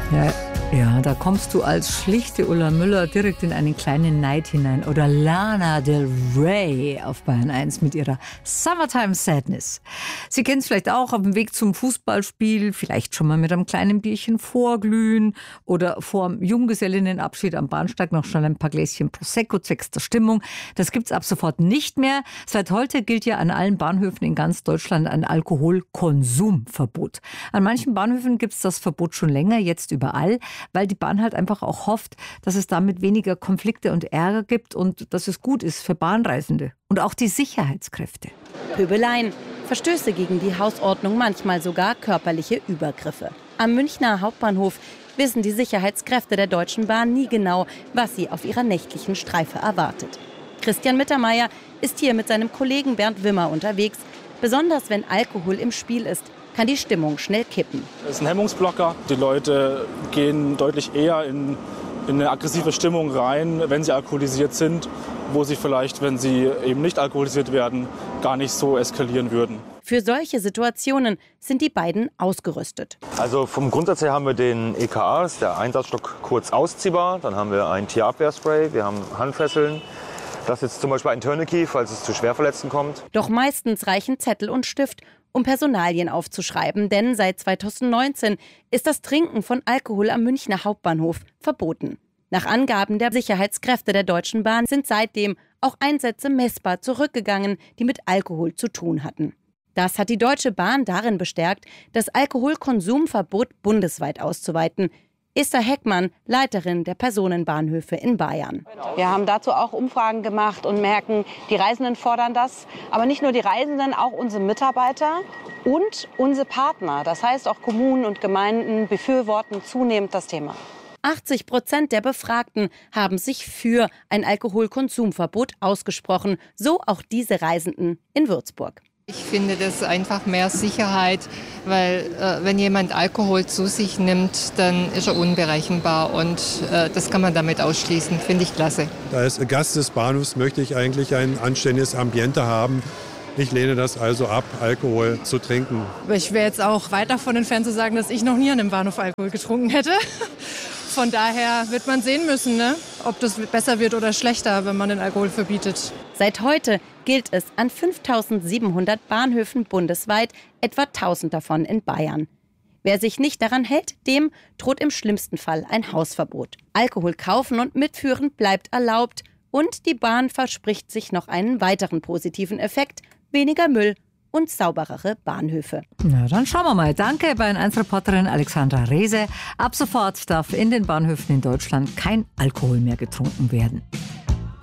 Ja, ja, da kommst du als schlichte Ulla Müller direkt in einen kleinen Neid hinein. Oder Lana Del Rey auf Bayern 1 mit ihrer Summertime Sadness. Sie kennt es vielleicht auch auf dem Weg zum Fußballspiel, vielleicht schon mal mit einem kleinen Bierchen vorglühen oder vor dem Junggesellinnenabschied am Bahnsteig noch schnell ein paar Gläschen Prosecco zwecks der Stimmung. Das gibt's ab sofort nicht mehr. Seit heute gilt ja an allen Bahnhöfen in ganz Deutschland ein Alkoholkonsumverbot. An manchen Bahnhöfen gibt's das Verbot schon länger, jetzt überall, weil die Bahn halt einfach auch hofft, dass es damit weniger Konflikte und Ärger gibt und dass es gut ist für Bahnreisende und auch die Sicherheitskräfte. Pöbeleien, Verstöße gegen die Hausordnung, manchmal sogar körperliche Übergriffe. Am Münchner Hauptbahnhof wissen die Sicherheitskräfte der Deutschen Bahn nie genau, was sie auf ihrer nächtlichen Streife erwartet. Christian Mittermeier ist hier mit seinem Kollegen Bernd Wimmer unterwegs. Besonders wenn Alkohol im Spiel ist, kann die Stimmung schnell kippen. Es ist ein Hemmungsblocker. Die Leute gehen deutlich eher in eine aggressive Stimmung rein, wenn sie alkoholisiert sind, wo sie vielleicht, wenn sie eben nicht alkoholisiert werden, gar nicht so eskalieren würden. Für solche Situationen sind die beiden ausgerüstet. Also vom Grundsatz her haben wir den EKA, das ist der Einsatzstock kurz ausziehbar. Dann haben wir ein Tierabwehrspray, wir haben Handfesseln. Das ist zum Beispiel ein Tourniquet, falls es zu Schwerverletzten kommt. Doch meistens reichen Zettel und Stift, um Personalien aufzuschreiben. Denn seit 2019 ist das Trinken von Alkohol am Münchner Hauptbahnhof verboten. Nach Angaben der Sicherheitskräfte der Deutschen Bahn sind seitdem auch Einsätze messbar zurückgegangen, die mit Alkohol zu tun hatten. Das hat die Deutsche Bahn darin bestärkt, das Alkoholkonsumverbot bundesweit auszuweiten. Esther Heckmann, Leiterin der Personenbahnhöfe in Bayern. Wir haben dazu auch Umfragen gemacht und merken, die Reisenden fordern das. Aber nicht nur die Reisenden, auch unsere Mitarbeiter und unsere Partner. Das heißt, auch Kommunen und Gemeinden befürworten zunehmend das Thema. 80% der Befragten haben sich für ein Alkoholkonsumverbot ausgesprochen. So auch diese Reisenden in Würzburg. Ich finde das einfach mehr Sicherheit, weil wenn jemand Alkohol zu sich nimmt, dann ist er unberechenbar und das kann man damit ausschließen, finde ich klasse. Als Gast des Bahnhofs möchte ich eigentlich ein anständiges Ambiente haben. Ich lehne das also ab, Alkohol zu trinken. Ich wäre jetzt auch weit davon entfernt zu sagen, dass ich noch nie an einem Bahnhof Alkohol getrunken hätte. Von daher wird man sehen müssen, ne? Ob das besser wird oder schlechter, wenn man den Alkohol verbietet. Seit heute gilt es an 5.700 Bahnhöfen bundesweit, etwa 1.000 davon in Bayern. Wer sich nicht daran hält, dem droht im schlimmsten Fall ein Hausverbot. Alkohol kaufen und mitführen bleibt erlaubt. Und die Bahn verspricht sich noch einen weiteren positiven Effekt: weniger Müll und sauberere Bahnhöfe. Na, dann schauen wir mal. Danke, Bayern 1 Reporterin Alexandra Rehse. Ab sofort darf in den Bahnhöfen in Deutschland kein Alkohol mehr getrunken werden.